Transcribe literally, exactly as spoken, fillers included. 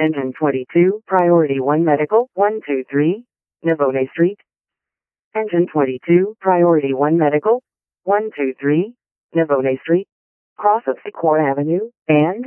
Engine twenty-two, Priority one Medical, one two three, Navone Street. Engine twenty-two, Priority one Medical, one two three, Navone Street. Cross of Secor Avenue, and